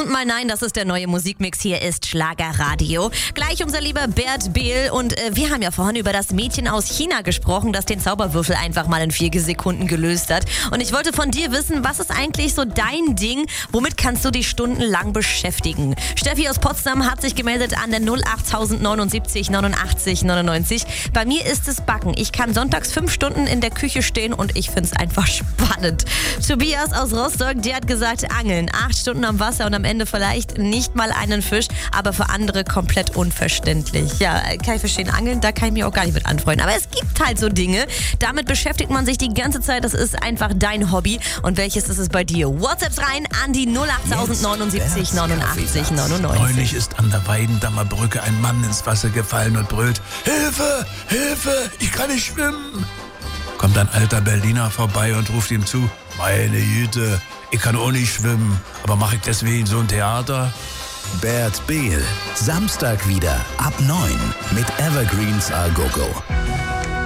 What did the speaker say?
1000-mal Nein, das ist der neue Musikmix. Hier ist Schlagerradio. Gleich unser lieber Bert Behl. Und wir haben ja vorhin über das Mädchen aus China gesprochen, das den Zauberwürfel einfach mal in 4 Sekunden gelöst hat. Und ich wollte von dir wissen, was ist eigentlich so dein Ding? Womit kannst du dich stundenlang beschäftigen? Steffi aus Potsdam hat sich gemeldet an der 08079 89 99. Bei mir ist es Backen. Ich kann sonntags 5 Stunden in der Küche stehen und ich finde es einfach spannend. Tobias aus Rostock, der hat gesagt, Angeln. 8 Stunden am Wasser und am Ende vielleicht nicht mal einen Fisch, aber für andere komplett unverständlich. Ja, kann ich verstehen, Angeln, da kann ich mich auch gar nicht mit anfreunden. Aber es gibt halt so Dinge, damit beschäftigt man sich die ganze Zeit, das ist einfach dein Hobby. Und welches ist es bei dir? WhatsApps rein an die 08079 89 99. Neulich ist an der Weidendammer Brücke ein Mann ins Wasser gefallen und brüllt: Hilfe, Hilfe, ich kann nicht schwimmen. Kommt ein alter Berliner vorbei und ruft ihm zu: Meine Güte, ich kann auch nicht schwimmen, aber mache ich deswegen so ein Theater? Bert Behl, Samstag wieder ab 9 mit Evergreens A Go Go.